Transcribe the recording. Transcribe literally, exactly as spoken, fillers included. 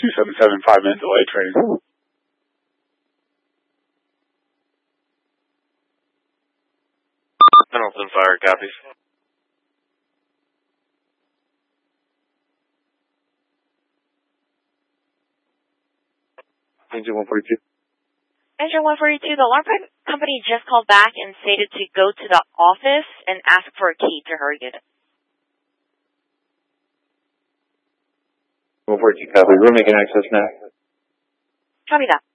two seven seven, five minute delay train. Pendleton Fire copies. Engine one forty-two. Engine one forty-two, the alarm company just called back and stated to go to the office and ask for a key to her unit. one forty-two copy. We're making access now. Copy that.